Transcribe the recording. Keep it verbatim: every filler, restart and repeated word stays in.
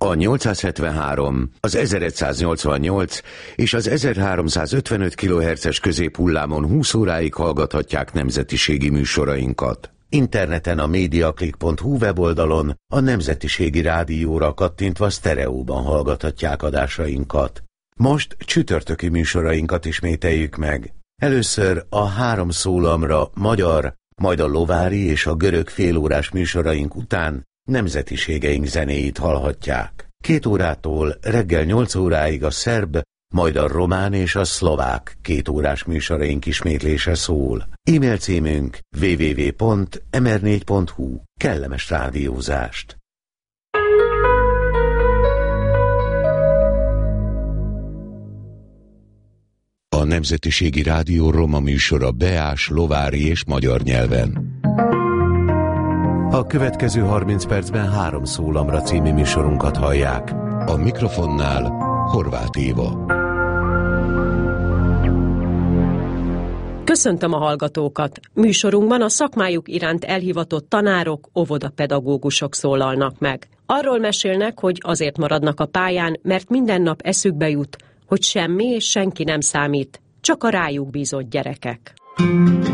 A nyolcszázhetvenhárom, az ezeregyszáznyolcvannyolc és az ezerháromszázötvenöt kilohertzes középhullámon húsz óráig hallgathatják nemzetiségi műsorainkat. Interneten a mediaclick pont hu weboldalon a Nemzetiségi Rádióra kattintva sztereóban hallgathatják adásainkat. Most csütörtöki műsorainkat ismételjük meg. Először a három szólamra magyar, majd a lovári és a görög félórás műsoraink után nemzetiségeink zenéit hallhatják. Két órától reggel nyolc óráig a szerb, majd a román és a szlovák két órás műsoraink ismétlése szól. E-mail címünk double-u double-u double-u pont em er négy pont hu. Kellemes rádiózást! A Nemzetiségi Rádió roma műsora beás, lovári és magyar nyelven. A következő harminc percben Három szólamra című műsorunkat hallják. A mikrofonnál Horváth Éva. Köszöntöm a hallgatókat! Műsorunkban a szakmájuk iránt elhivatott tanárok, óvodapedagógusok szólalnak meg. Arról mesélnek, hogy azért maradnak a pályán, mert minden nap eszükbe jut, hogy semmi és senki nem számít, csak a rájuk bízott gyerekek.